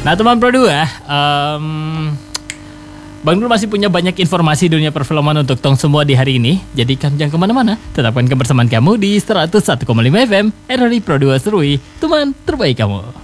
Nah teman Pro 2, Bang Dul masih punya banyak informasi dunia perfilman untuk tong semua di hari ini. Jadi kan jangan kemana-mana, tetapkan kebersamaan kamu di 101,5 FM RRI Pro 2 Serui, teman terbaik kamu.